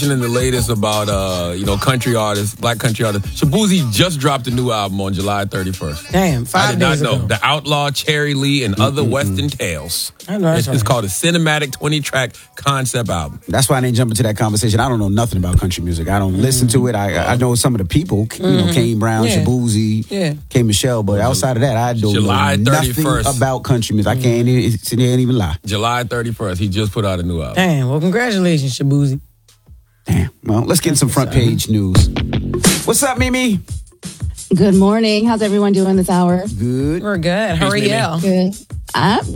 In the latest about country artists, black country artists. Shabuzi just dropped a new album on July 31st. Damn, 5 days ago. I did not know. The Outlaw, Cherry Lee, and Other Western Tales. I know it's called a cinematic 20-track concept album. That's why I didn't jump into that conversation. I don't know nothing about country music. I don't listen to it. I know some of the people, Kane Brown, Shabuzi, K. Michelle, but outside of that, I don't know nothing about country music. I can't even lie. July 31st, he just put out a new album. Damn, well, congratulations, Shabuzi. Damn. Well, let's get some front page news. What's up, Mimi? Good morning. How's everyone doing this hour? Good. We're good. How are you? Good. I'm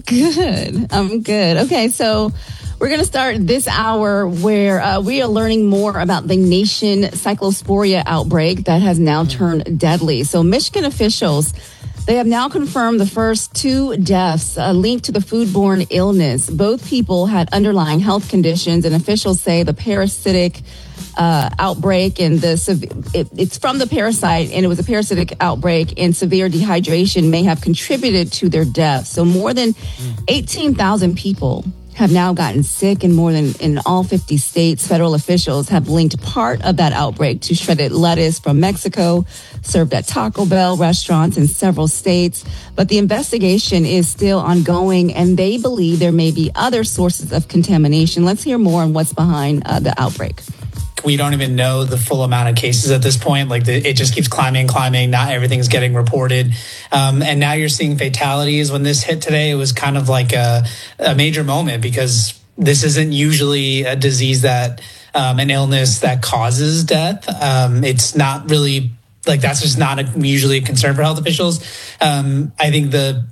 good. Okay, so we're going to start this hour where we are learning more about the nation cyclosporia outbreak that has now turned deadly. So Michigan officials, they have now confirmed the first 2 deaths linked to the foodborne illness. Both people had underlying health conditions, and officials say the parasitic outbreak and it's from the parasite, and it was a parasitic outbreak, and severe dehydration may have contributed to their death. So more than 18,000 people have now gotten sick, and more than in all 50 states. Federal officials have linked part of that outbreak to shredded lettuce from Mexico, served at Taco Bell restaurants in several states. But the investigation is still ongoing, and they believe there may be other sources of contamination. Let's hear more on what's behind the outbreak. We don't even know the full amount of cases at this point. It just keeps climbing. Not everything's getting reported. And now you're seeing fatalities. When this hit today, it was kind of like a major moment, because this isn't usually a disease that, an illness that causes death. It's not really, that's just not usually a concern for health officials. I think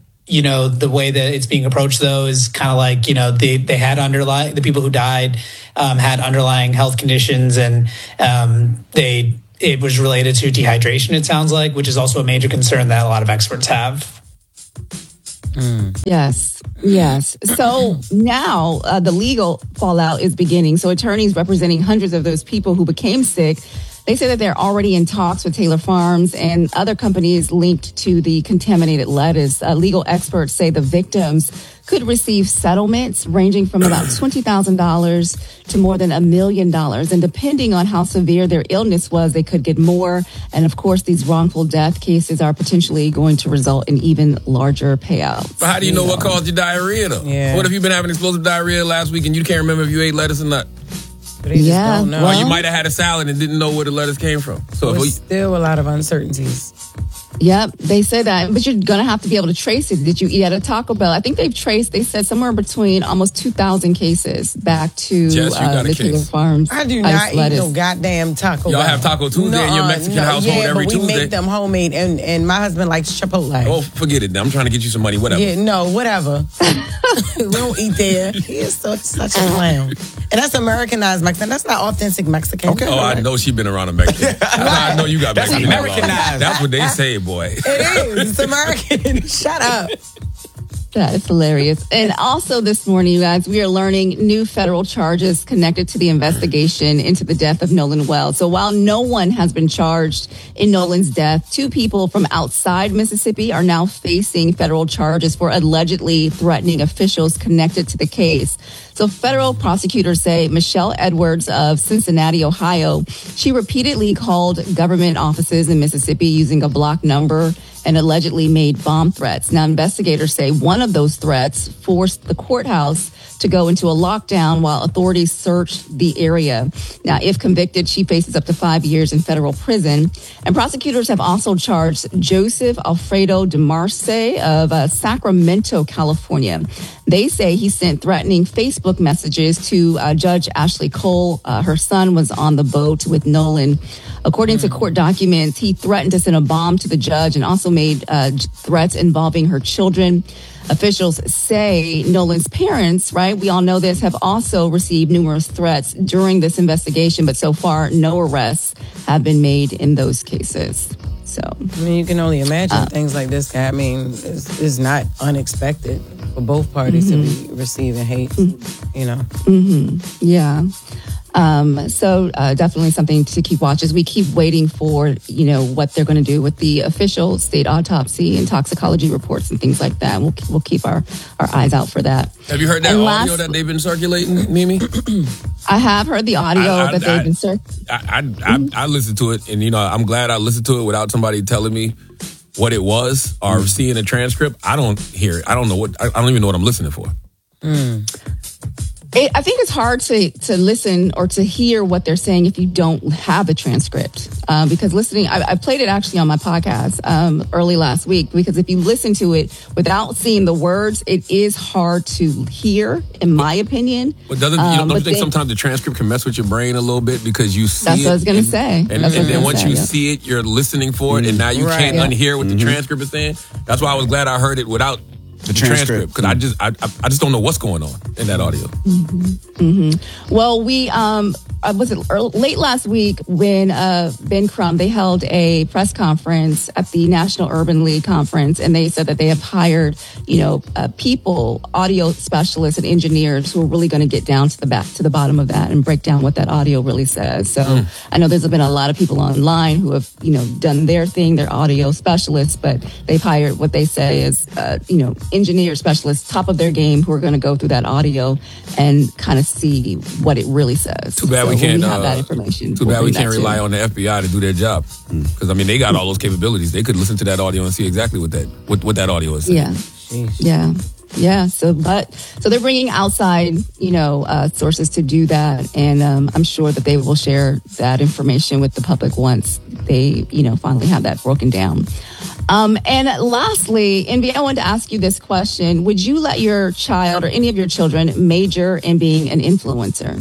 the way that it's being approached, though, is kind of like, they had the people who died had underlying health conditions, and it was related to dehydration, it sounds like, which is also a major concern that a lot of experts have. Yes. So now the legal fallout is beginning. So attorneys representing hundreds of those people who became sick, they say that they're already in talks with Taylor Farms and other companies linked to the contaminated lettuce. Legal experts say the victims could receive settlements ranging from about $20,000 to more than $1 million. And depending on how severe their illness was, they could get more. And of course, these wrongful death cases are potentially going to result in even larger payouts. But how do you know what caused your diarrhea, though? Yeah. What if you've been having explosive diarrhea last week and you can't remember if you ate lettuce or not? Yeah, don't know. Or you might have had a salad and didn't know where the lettuce came from. So there's still a lot of uncertainties. Yep, they said that, but you're going to have to be able to trace it. Did you eat at a Taco Bell? I think they said somewhere between almost 2,000 cases back to the Taylor Farms. I do not eat no goddamn Taco Bell. Y'all have Taco Tuesday in your Mexican household every Tuesday? Yeah, but we make them homemade, and my husband likes Chipotle. Oh, forget it. I'm trying to get you some money, whatever. Yeah, no, whatever. We don't eat there. He is such a clown. And that's Americanized Mexican. That's not authentic Mexican. Okay. Oh, I know she's been around a Mexican. I know you got Mexican. That's Americanized. That's what they say, boy. It is. It's American. Shut up. That is hilarious. And also this morning, you guys, we are learning new federal charges connected to the investigation into the death of Nolan Wells. So while no one has been charged in Nolan's death, 2 people from outside Mississippi are now facing federal charges for allegedly threatening officials connected to the case. So federal prosecutors say Michelle Edwards of Cincinnati, Ohio, she repeatedly called government offices in Mississippi using a block number and allegedly made bomb threats. Now, investigators say one of those threats forced the courthouse to go into a lockdown while authorities searched the area. Now, if convicted, she faces up to 5 years in federal prison. And prosecutors have also charged Joseph Alfredo DeMarce of Sacramento, California. They say he sent threatening Facebook messages to Judge Ashley Cole. Her son was on the boat with Nolan. According to court documents, he threatened to send a bomb to the judge and also made threats involving her children. Officials say Nolan's parents, right, we all know this, have also received numerous threats during this investigation, but so far no arrests have been made in those cases. So, I mean, you can only imagine things like this. I mean, it's not unexpected for both parties to be receiving hate, you know. Yeah. So definitely something to keep watch as we keep waiting for, what they're going to do with the official state autopsy and toxicology reports and things like that. We'll keep our eyes out for that. Have you heard that audio that they've been circulating, Mimi? I have heard the audio that they've been circulating. I listened to it, and I'm glad I listened to it without somebody telling me what it was or seeing a transcript. I don't hear it. I don't even know what I'm listening for. I think it's hard to listen or to hear what they're saying if you don't have a transcript. Because listening, I played it actually on my podcast early last week, because if you listen to it without seeing the words, it is hard to hear, in my opinion. But don't you think sometimes the transcript can mess with your brain a little bit because you see it? That's what I was going to say. And then once you see it, you're listening for it, and now you can't unhear what the transcript is saying. That's why I was glad I heard it without the transcript, because I just don't know what's going on in that audio. Well, we late last week when Ben Crumb, they held a press conference at the National Urban League conference, and they said that they have hired people, audio specialists and engineers who are really going to get down to the bottom of that and break down what that audio really says. So I know there's been a lot of people online who have done their thing, they're audio specialists, but they've hired what they say is engineer specialists, top of their game, who are going to go through that audio and kind of see what it really says. Too bad we can't have that information. Too bad we can't rely on the FBI to do their job, because they got all those capabilities. They could listen to that audio and see exactly what that audio is saying. Yeah. So they're bringing outside, sources to do that, and I'm sure that they will share that information with the public once they, finally have that broken down. And lastly, Envy, I wanted to ask you this question: would you let your child or any of your children major in being an influencer?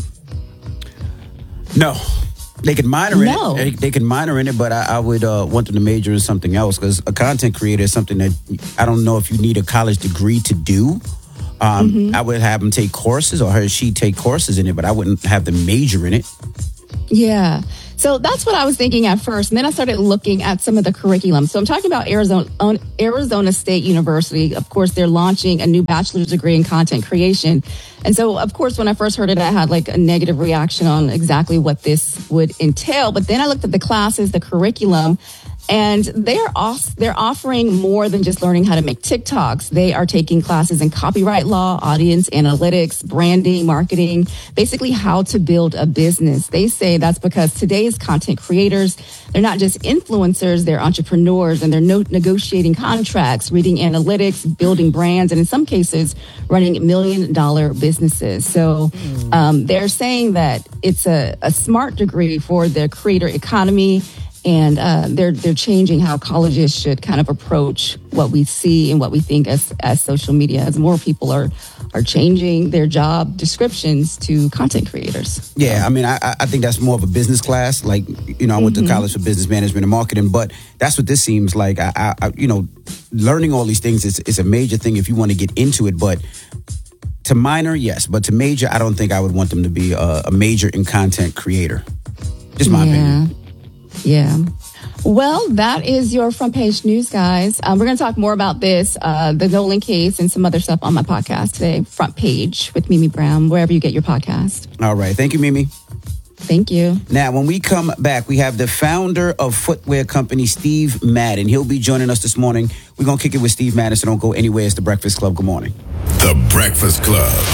No. They can minor in it. They can minor in it, but I would want them to major in something else, because a content creator is something that I don't know if you need a college degree to do. I would have them take courses, or she take courses in it, but I wouldn't have them major in it. Yeah. So that's what I was thinking at first. And then I started looking at some of the curriculum. So I'm talking about Arizona State University. Of course, they're launching a new bachelor's degree in content creation. And so, of course, when I first heard it, I had a negative reaction on exactly what this would entail. But then I looked at the classes, the curriculum, and they're offering more than just learning how to make TikToks. They are taking classes in copyright law, audience analytics, branding, marketing, basically how to build a business. They say that's because today's content creators, they're not just influencers, they're entrepreneurs, and they're negotiating contracts, reading analytics, building brands, and in some cases, running $1 million businesses. So they're saying that it's a smart degree for the creator economy. And they're changing how colleges should kind of approach what we see and what we think as social media, as more people are changing their job descriptions to content creators. Yeah, I mean, I think that's more of a business class. I went to college for business management and marketing, but that's what this seems like. Learning all these things is a major thing if you want to get into it, but to minor, yes, but to major, I don't think I would want them to be a major in content creator. Just my opinion. Yeah. Well, that is your front page news, guys. We're going to talk more about this, the Nolan case, and some other stuff on my podcast today. Front Page with Mimi Brown, wherever you get your podcast. All right. Thank you, Mimi. Thank you. Now, when we come back, we have the founder of footwear company, Steve Madden. He'll be joining us this morning. We're going to kick it with Steve Madden, so don't go anywhere. It's The Breakfast Club. Good morning. The Breakfast Club.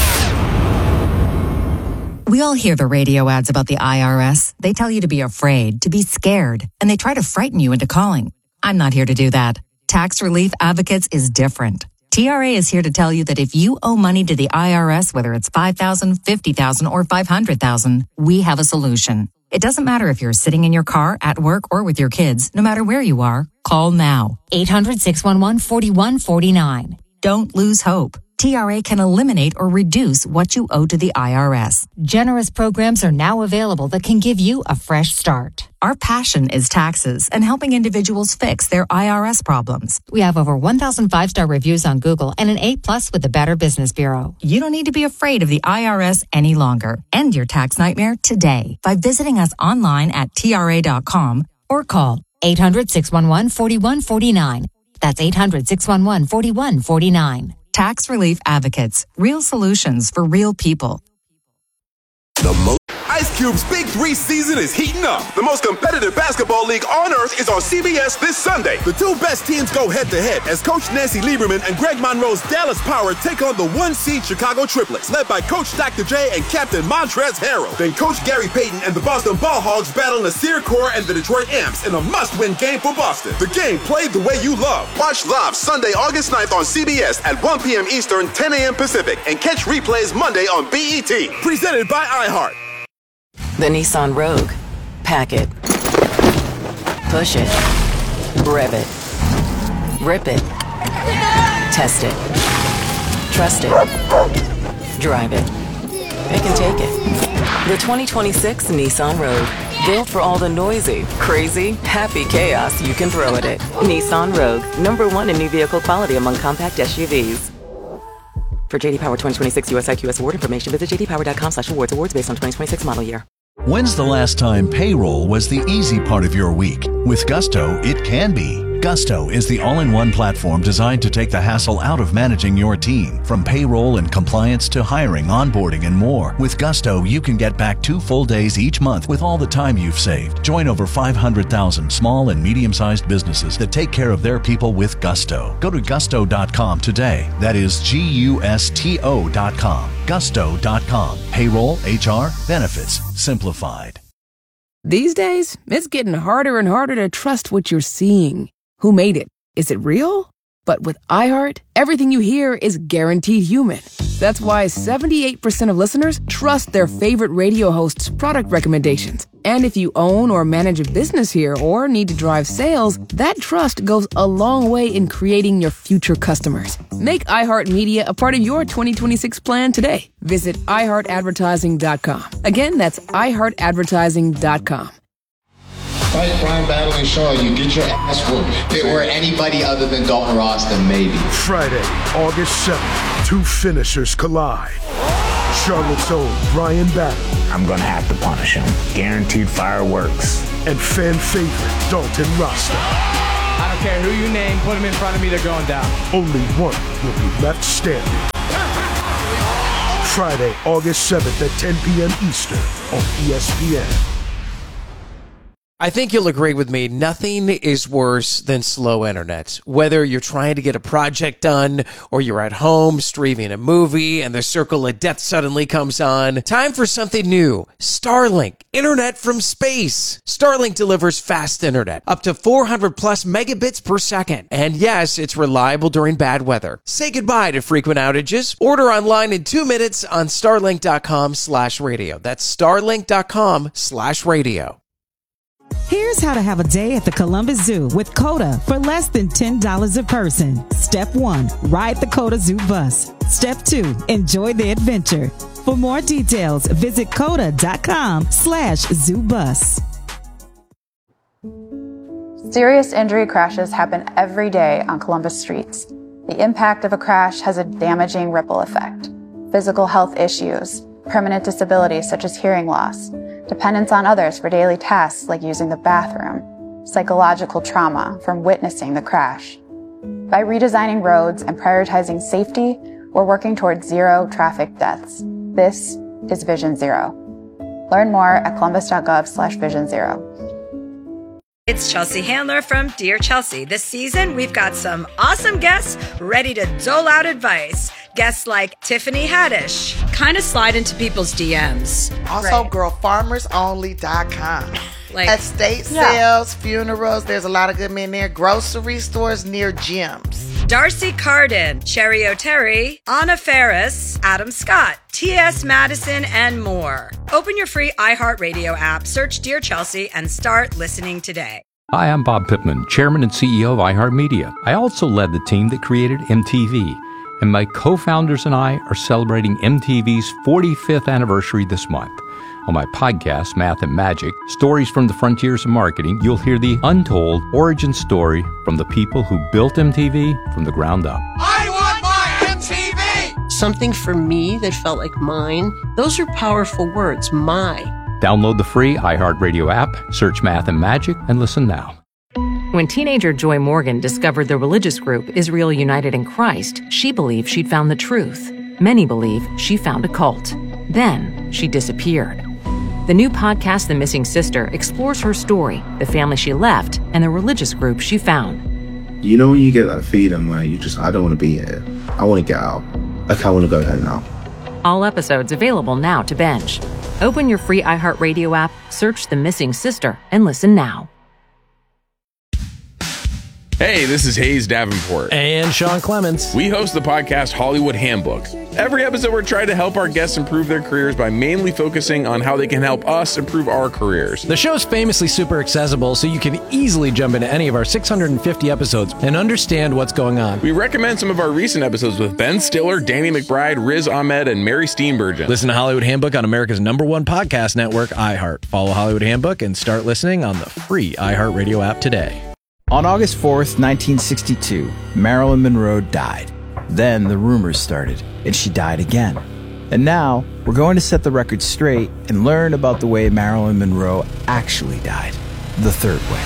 We all hear the radio ads about the IRS. They tell you to be afraid, to be scared, and they try to frighten you into calling. I'm not here to do that. Tax Relief Advocates is different. TRA is here to tell you that if you owe money to the IRS, whether it's $5,000, $50,000, or $500,000, we have a solution. It doesn't matter if you're sitting in your car, at work, or with your kids. No matter where you are, call now. 800-611-4149. Don't lose hope. TRA can eliminate or reduce what you owe to the IRS. Generous programs are now available that can give you a fresh start. Our passion is taxes and helping individuals fix their IRS problems. We have over 1,000 5-star reviews on Google and an A+ with the Better Business Bureau. You don't need to be afraid of the IRS any longer. End your tax nightmare today by visiting us online at TRA.com or call 800-611-4149. That's 800-611-4149. Tax Relief Advocates. Real solutions for real people. Ice Cube's Big 3 season is heating up. The most competitive basketball league on earth is on CBS this Sunday. The two best teams go head-to-head as Coach Nancy Lieberman and Greg Monroe's Dallas Power take on the 1-seed Chicago Triplets, led by Coach Dr. J and Captain Montrezl Harrell. Then Coach Gary Payton and the Boston Ball Hogs battle Nasir Kaur and the Detroit Amps in a must-win game for Boston. The game played the way you love. Watch live Sunday, August 9th on CBS at 1 p.m. Eastern, 10 a.m. Pacific, and catch replays Monday on BET. Presented by iHeart. The Nissan Rogue. Pack it. Push it. Rev it. Rip it. Test it. Trust it. Drive it. It can take it. The 2026 Nissan Rogue. Built for all the noisy, crazy, happy chaos you can throw at it. Nissan Rogue. #1 in new vehicle quality among compact SUVs. For JD Power 2026 US IQS award information, visit jdpower.com/awards. Awards based on 2026 model year. When's the last time payroll was the easy part of your week? With Gusto, it can be. Gusto is the all-in-one platform designed to take the hassle out of managing your team. From payroll and compliance to hiring, onboarding, and more. With Gusto, you can get back 2 full days each month with all the time you've saved. Join over 500,000 small and medium-sized businesses that take care of their people with Gusto. Go to gusto.com today. That is GUSTO.com. Gusto.com. Payroll, HR, benefits, simplified. These days, it's getting harder and harder to trust what you're seeing. Who made it? Is it real? But with iHeart, everything you hear is guaranteed human. That's why 78% of listeners trust their favorite radio host's product recommendations. And if you own or manage a business here or need to drive sales, that trust goes a long way in creating your future customers. Make iHeartMedia a part of your 2026 plan today. Visit iHeartAdvertising.com. Again, that's iHeartAdvertising.com. Fight Brian battling Shaw, you get your ass whooped. If it were anybody other than Dalton Ross, then maybe. Friday, August 7th, 2 finishers collide. Charlotte's own Brian Battle. I'm gonna have to punish him. Guaranteed fireworks. And fan favorite Dalton Rasta. I don't care who you name, put him in front of me, they're going down. Only one will be left standing. Friday, August 7th at 10 p.m. Eastern on ESPN. I think you'll agree with me, nothing is worse than slow internet. Whether you're trying to get a project done or you're at home streaming a movie and the circle of death suddenly comes on, time for something new. Starlink, internet from space. Starlink delivers fast internet, up to 400 plus megabits per second. And yes, it's reliable during bad weather. Say goodbye to frequent outages. Order online in 2 minutes on starlink.com/radio. That's starlink.com/radio. Here's how to have a day at the Columbus Zoo with COTA for less than $10 a person. Step 1, ride the COTA Zoo bus. Step 2, enjoy the adventure. For more details, visit COTA.com/ZooBus. Serious injury crashes happen every day on Columbus streets. The impact of a crash has a damaging ripple effect. Physical health issues, permanent disabilities such as hearing loss, dependence on others for daily tasks like using the bathroom, psychological trauma from witnessing the crash. By redesigning roads and prioritizing safety, we're working towards 0 traffic deaths. This is Vision Zero. Learn more at columbus.gov/Vision Zero. It's Chelsea Handler from Dear Chelsea. This season, we've got some awesome guests ready to dole out advice. Guests like Tiffany Haddish kind of slide into people's DMs. Also, girlfarmersonly.com. Like estate sales, funerals, there's a lot of good men there. Grocery stores near gyms. Darcy Carden, Cherry O'Terry, Anna Ferris, Adam Scott, T.S. Madison, and more. Open your free iHeartRadio app, search Dear Chelsea, and start listening today. Hi, I'm Bob Pittman, Chairman and CEO of iHeartMedia. I also led the team that created MTV. And my co-founders and I are celebrating MTV's 45th anniversary this month. On my podcast, Math and Magic, Stories from the Frontiers of Marketing, you'll hear the untold origin story from the people who built MTV from the ground up. I want my MTV! Something for me that felt like mine. Those are powerful words, my. Download the free iHeartRadio app, search Math and Magic, and listen now. When teenager Joy Morgan discovered the religious group Israel United in Christ, she believed she'd found the truth. Many believe she found a cult. Then she disappeared. The new podcast, The Missing Sister, explores her story, the family she left, and the religious group she found. You know when you get that feeling where I don't want to be here. I want to get out. Like, I want to go home now. All episodes available now to binge. Open your free iHeartRadio app, search The Missing Sister, and listen now. Hey, this is Hayes Davenport. And Sean Clements. We host the podcast Hollywood Handbook. Every episode, we're trying to help our guests improve their careers by mainly focusing on how they can help us improve our careers. The show's famously super accessible, so you can easily jump into any of our 650 episodes and understand what's going on. We recommend some of our recent episodes with Ben Stiller, Danny McBride, Riz Ahmed, and Mary Steenburgen. Listen to Hollywood Handbook on America's #1 podcast network, iHeart. Follow Hollywood Handbook and start listening on the free iHeartRadio app today. On August 4th, 1962, Marilyn Monroe died. Then the rumors started, and she died again. And now, we're going to set the record straight and learn about the way Marilyn Monroe actually died, the third way.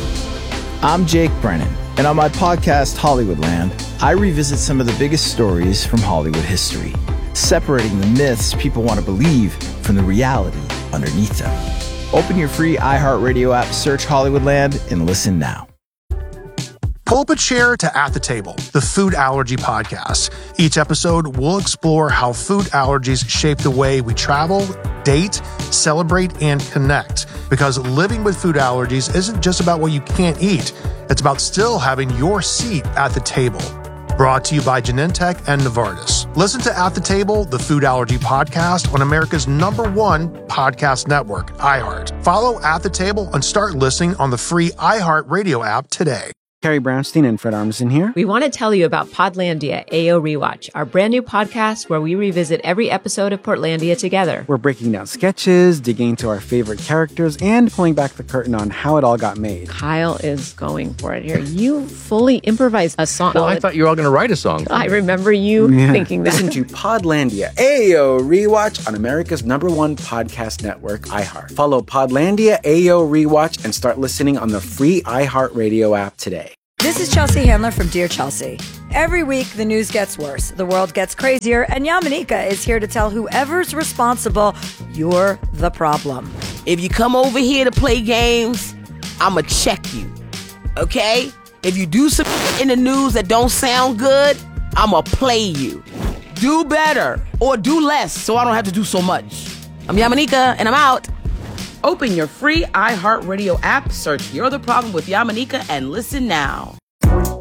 I'm Jake Brennan, and on my podcast, Hollywoodland, I revisit some of the biggest stories from Hollywood history, separating the myths people want to believe from the reality underneath them. Open your free iHeartRadio app, search Hollywoodland, and listen now. Pull up a chair to At the Table, the food allergy podcast. Each episode, we'll explore how food allergies shape the way we travel, date, celebrate, and connect. Because living with food allergies isn't just about what you can't eat. It's about still having your seat at the table. Brought to you by Genentech and Novartis. Listen to At the Table, the food allergy podcast on America's #1 podcast network, iHeart. Follow At the Table and start listening on the free iHeartRadio app today. Carrie Brownstein and Fred Armisen here. We want to tell you about Podlandia AO Rewatch, our brand new podcast where we revisit every episode of Portlandia together. We're breaking down sketches, digging into our favorite characters, and pulling back the curtain on how it all got made. Kyle is going for it here. You fully improvised a song. Well, I thought you were all going to write a song. I remember you thinking that. Listen to Podlandia AO Rewatch on America's #1 podcast network, iHeart. Follow Podlandia AO Rewatch and start listening on the free iHeartRadio app today. This is Chelsea Handler from Dear Chelsea. Every week, the news gets worse, the world gets crazier, and Yamanika is here to tell whoever's responsible, you're the problem. If you come over here to play games, I'ma check you, okay? If you do some in the news that don't sound good, I'ma play you. Do better or do less so I don't have to do so much. I'm Yamanika, and I'm out. Open your free iHeartRadio app, search You're the Problem with Yamanika, and listen now.